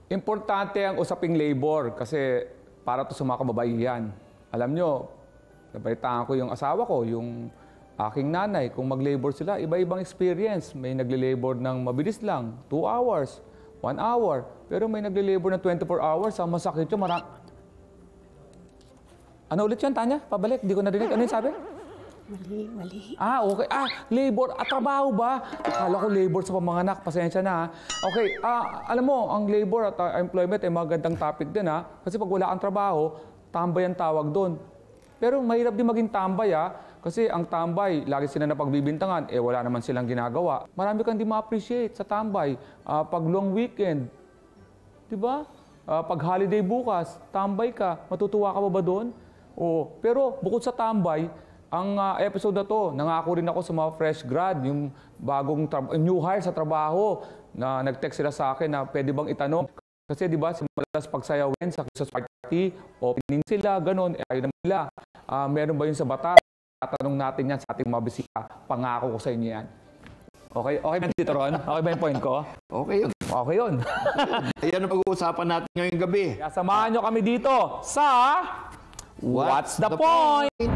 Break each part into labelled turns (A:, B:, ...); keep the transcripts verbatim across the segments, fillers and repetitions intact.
A: Importante ang usaping labor kasi para to sa mga kababaihan. Alam nyo, nabalitaan ko yung asawa ko, yung aking nanay, kung mag-labor sila, iba-ibang experience. May nagle-labor ng mabilis lang, two hours, one hour. Pero may nagle-labor ng twenty-four hours, ang masakit yun, marang... Ano ulit yun, Tanya? Pabalik, di ko narinig. Ano yung sabi?
B: Mali, mali.
A: Ah, okay. Ah, labor. Ah, trabaho ba? Akala ko labor sa pamanganak. Pasensya na, ha? Okay. Ah, alam mo, ang labor at uh, employment ay magandang topic din, ha? Kasi pag wala kang trabaho, tambay ang tawag doon. Pero mahirap din maging tambay, ha? Kasi ang tambay, lagi sila na pagbibintangan, eh wala naman silang ginagawa. Marami kang di ma-appreciate sa tambay. Ah, pag long weekend, di ba? Ah, pag holiday bukas, tambay ka. Matutuwa ka ba ba doon? Oh, pero bukod sa tambay, ang uh, episode na to, nangako rin ako sa mga fresh grad, yung bagong new hire sa trabaho, na nag-text sila sa akin na pwede bang itanong. Kasi di ba, simulas pagsayawin sa Christmas party, opening sila, ganun, eh, ayaw naman nila. Uh, meron ba yun sa batas? Tatanong natin yan sa ating mga bisita. Pangako ko sa inyo yan. Okay, okay ba dito, Ron? Okay ba yung point ko?
C: Okay yun.
A: Okay yun.
C: Ayan ang pag-uusapan natin ngayong gabi.
A: Kaya samahan nyo kami dito sa What's, What's the, the Point? point?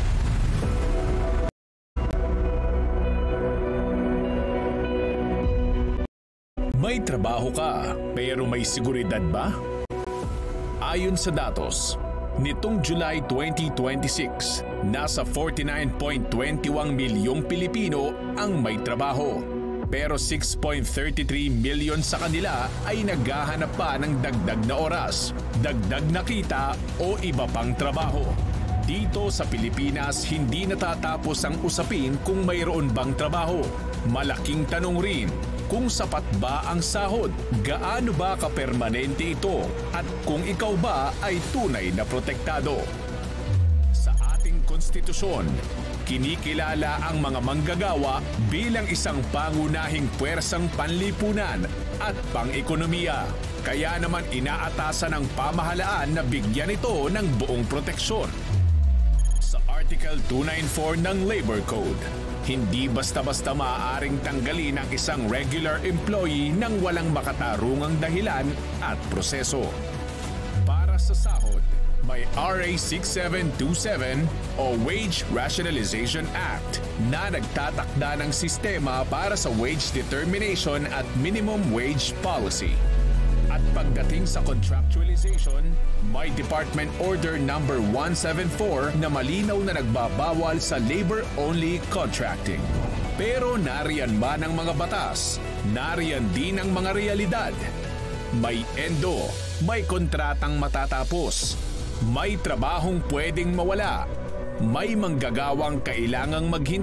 D: May trabaho ka, pero may seguridad ba? Ayon sa datos, nitong July twenty twenty-six, nasa forty-nine point two one milyong Pilipino ang may trabaho. Pero six point three three million sa kanila ay naghahanap pa ng dagdag na oras, dagdag na kita o iba pang trabaho. Dito sa Pilipinas, hindi natatapos ang usapin kung mayroon bang trabaho. Malaking tanong rin, kung sapat ba ang sahod, gaano ba kapermanente ito, at kung ikaw ba ay tunay na protektado. Sa ating konstitusyon, kinikilala ang mga manggagawa bilang isang pangunahing puwersang panlipunan at pang-ekonomiya. Kaya naman inaatasan ng pamahalaan na bigyan ito ng buong proteksyon. Sa Article two ninety-four ng Labor Code, hindi basta-basta maaaring tanggalin ang isang regular employee nang walang makatarungang dahilan at proseso. Para sa sahod, may R A sixty-seven twenty-seven o Wage Rationalization Act na nagtatakda ng sistema para sa wage determination at minimum wage policy. At pagdating sa contractualization, may Department Order number one seventy-four na malinaw na nagbabawal sa labor-only contracting. Pero nariyan man ang mga batas, nariyan din ang mga realidad. May endo, may kontratang matatapos, may trabahong pwedeng mawala, may manggagawang kailangang maghintay